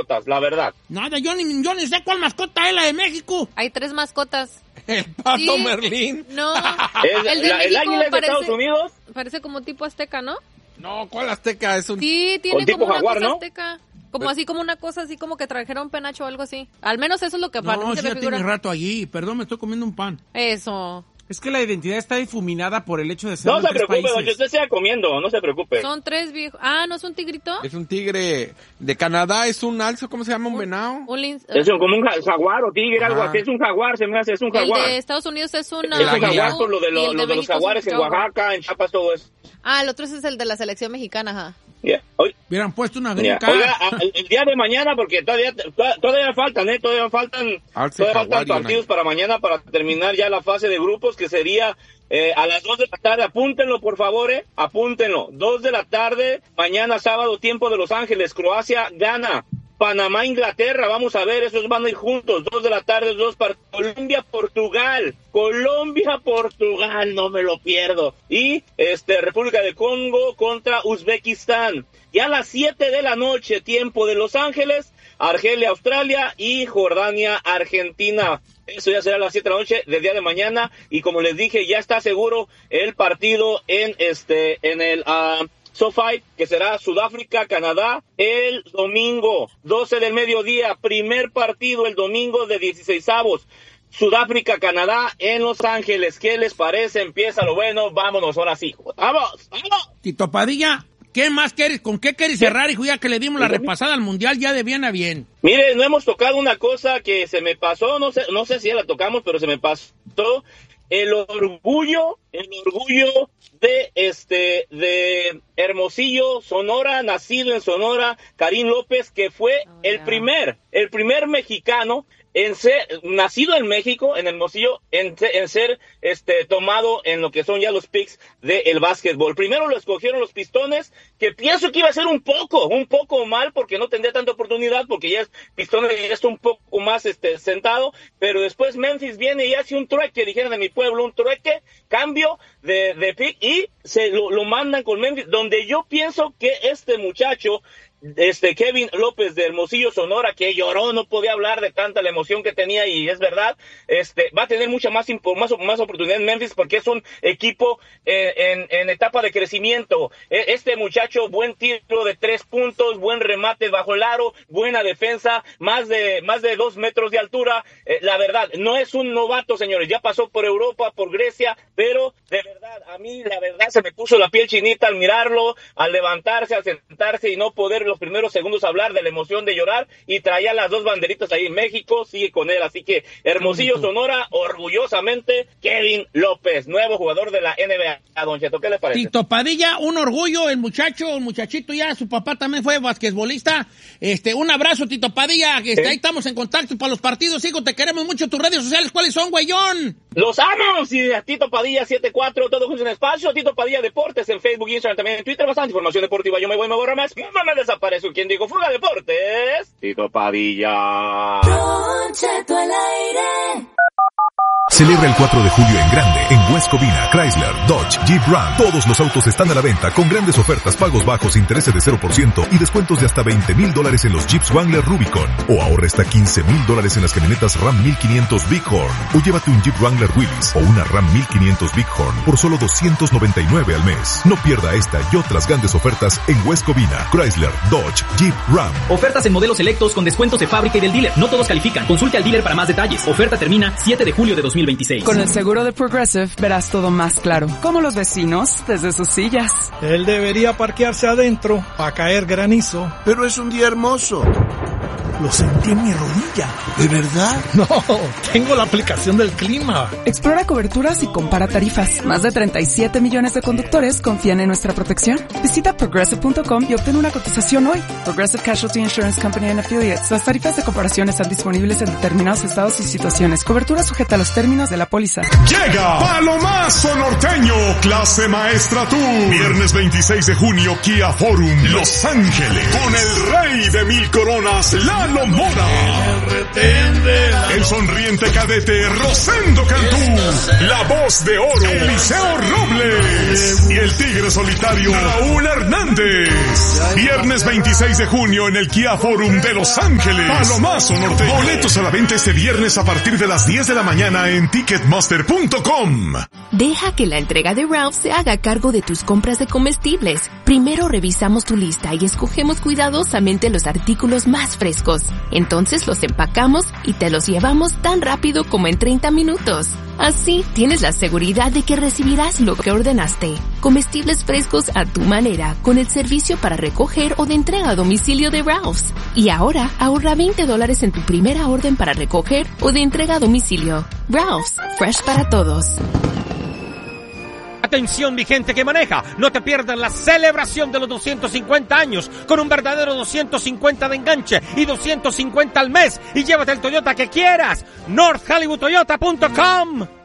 mascotas, la verdad. Nada, yo ni sé cuál mascota es la de México. Hay 3 mascotas. El pato Merlín. No, el águila es de Estados Unidos. Parece como tipo azteca, ¿no? No, ¿cuál azteca? Es un... Sí, tiene tipo como jaguar, una cosa ¿no? azteca. Como así, como una cosa así, como que trajeron un penacho o algo así. Al menos eso es lo que parece. No, sí, me ya figura. tiene rato allí. Perdón, me estoy comiendo un pan. Eso. Es que la identidad está difuminada por el hecho de ser No de se 3 preocupe, países. don Cheto, usted siga comiendo, no se preocupe. Son 3 viejos. Ah, ¿no es un tigrito? Es un tigre de Canadá, es un alce, ¿cómo se llama? ¿Un venado? Es como un jaguar o tigre, algo así. Es un jaguar, se me hace, es un jaguar. El de Estados Unidos es una... Es un jaguar por lo de, y el lo de los México jaguares es en un jaguar. Oaxaca, en Chiapas, todo eso. Ah, el otro es el de la selección mexicana, ajá. Yeah. Hubieran puesto una Yeah. gringa. Oiga, el día de mañana, porque todavía faltan, todavía faltan partidos para mañana para terminar ya la fase de grupos, que sería a las 2 de la tarde. Apúntenlo, por favor, apúntenlo. 2 de la tarde, mañana sábado, tiempo de Los Ángeles. Croacia gana. Panamá, Inglaterra, vamos a ver, esos van a ir juntos, 2 de la tarde, 2 para Colombia, Portugal, no me lo pierdo, y República del Congo contra Uzbekistán, y a las 7 de la noche, tiempo de Los Ángeles, Argelia, Australia, y Jordania, Argentina. Eso ya será a las 7 de la noche del día de mañana, y como les dije, ya está seguro el partido en el SoFi, que será Sudáfrica, Canadá, el domingo, 12 del mediodía, primer partido el domingo de 16avos, Sudáfrica, Canadá, en Los Ángeles. ¿Qué les parece? Empieza lo bueno, vámonos, ahora sí, ¡vamos! Tito Padilla, ¿qué más quieres? ¿Con qué quieres cerrar, hijo? Ya que le dimos la repasada al Mundial, ya de bien a bien. Mire, no hemos tocado una cosa que se me pasó, no sé si ya la tocamos, pero se me pasó. El orgullo de Hermosillo, Sonora, nacido en Sonora, Karim López, que fue el primer mexicano en ser nacido en México, en Hermosillo, en ser tomado en lo que son ya los picks del básquetbol. Primero lo escogieron los Pistones, que pienso que iba a ser un poco mal, porque no tendría tanta oportunidad, porque ya es Pistones, ya está un poco más sentado, pero después Memphis viene y hace un trueque, dijeron en mi pueblo, un trueque, cambio de pick, y se lo mandan con Memphis, donde yo pienso que este muchacho, Kevin López de Hermosillo, Sonora, que lloró, no podía hablar de tanta la emoción que tenía, y es verdad, va a tener mucha más oportunidad en Memphis, porque es un equipo en etapa de crecimiento. Este muchacho, buen tiro de 3 puntos, buen remate bajo el aro, buena defensa, más de 2 metros de altura. La verdad, no es un novato, señores, ya pasó por Europa, por Grecia, pero de verdad, a mí la verdad se me puso la piel chinita al mirarlo, al levantarse, al sentarse y no poder los primeros segundos hablar de la emoción de llorar, y traía las 2 banderitas ahí en México, sigue con él, así que Hermosillo, Sonora, orgullosamente, Kevin López, nuevo jugador de la NBA. Don Cheto, ¿qué le parece? Tito Padilla, un orgullo, el muchachito ya, su papá también fue basquetbolista. Un abrazo, Tito Padilla, ahí estamos en contacto para los partidos, hijo, te queremos mucho. Tus redes sociales, ¿cuáles son, güeyón? ¡Los amo! Sí, Tito Padilla 74, todo junto en espacio, Tito Padilla Deportes en Facebook, Instagram, también en Twitter, bastante información deportiva. Yo me voy, me borro más, no me desaparezco. ¿Quién dijo Fuga Deportes? Tito Padilla. Don Cheto al aire. Celebra el 4 de julio en grande, en West Covina, Chrysler, Dodge, Jeep Ram. Todos los autos están a la venta con grandes ofertas, pagos bajos, intereses de 0% y descuentos de hasta $20,000 en los Jeeps Wrangler Rubicon. O ahorra hasta $15,000 en las camionetas Ram 1500 Bighorn. O llévate un Jeep Wrangler Willys o una Ram 1500 Bighorn por solo $299 al mes. No pierda esta y otras grandes ofertas en West Covina, Chrysler, Dodge, Jeep Ram. Ofertas en modelos selectos con descuentos de fábrica y del dealer. No todos califican. Consulte al dealer para más detalles. Oferta termina 7 de julio de 2026. Con el seguro de Progressive verás todo más claro, como los vecinos desde sus sillas. Él debería parquearse adentro para caer granizo. Pero es un día hermoso. Lo sentí en mi rodilla. ¿De verdad? No, tengo la aplicación del clima. Explora coberturas y compara tarifas. Más de 37 millones de conductores confían en nuestra protección. Visita Progressive.com y obtén una cotización hoy. Progressive Casualty Insurance Company and Affiliates. Las tarifas de comparación están disponibles en determinados estados y situaciones. Cobertura sujeta a los términos de la póliza. Llega Palomazo Norteño, clase maestra tour. Viernes 26 de junio, Kia Forum, Los Ángeles. Con el rey de 1000 coronas, Lalo Lalo Mora. El sonriente cadete Rosendo Cantú. La voz de oro Eliseo Robles. Y el tigre solitario Raúl Hernández. Viernes 26 de junio en el Kia Forum de Los Ángeles. Palomazo Norteño. Boletos a la venta este viernes a partir de las 10 de la mañana en Ticketmaster.com. Deja que la entrega de Ralph se haga cargo de tus compras de comestibles. Primero revisamos tu lista y escogemos cuidadosamente los artículos más frescos. Entonces los empacamos y te los llevamos tan rápido como en 30 minutos. Así tienes la seguridad de que recibirás lo que ordenaste. Comestibles frescos a tu manera, con el servicio para recoger o de entrega a domicilio de Ralph's. Y ahora ahorra $20 en tu primera orden para recoger o de entrega a domicilio. Ralph's, fresh para todos. Atención, mi gente que maneja, no te pierdas la celebración de los 250 años con un verdadero 250 de enganche y 250 al mes y llévate el Toyota que quieras. NorthHollywoodToyota.com.